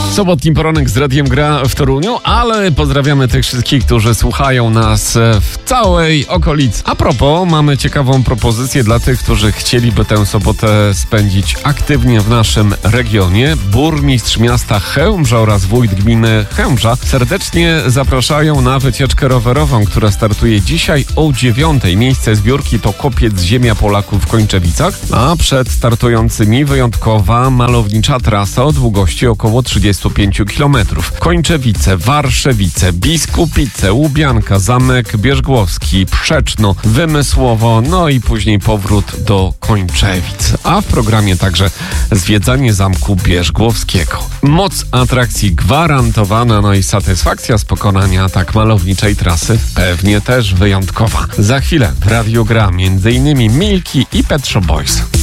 Sobotni poranek z Radiem Gra w Toruniu, ale pozdrawiamy tych wszystkich, którzy słuchają nas w całej okolicy. A propos, mamy ciekawą propozycję dla tych, którzy chcieliby tę sobotę spędzić aktywnie w naszym regionie. Burmistrz miasta Chełmża oraz wójt gminy Chełmża serdecznie zapraszają na wycieczkę rowerową, która startuje dzisiaj o 9:00. Miejsce zbiórki to Kopiec Ziemia Polaków w Kończewicach, a przed startującymi wyjątkowa malownicza trasa o długości około 35 km. Kończewice, Warszewice, Biskupice, Łubianka, Zamek Bierzgłowski, Przeczno, Wymysłowo, no i później powrót do Kończewic. A w programie także zwiedzanie Zamku Bierzgłowskiego. Moc atrakcji gwarantowana, no i satysfakcja z pokonania tak malowniczej trasy pewnie też wyjątkowa. Za chwilę w Radiu Gra m.in. Milki i Pet Shop Boys.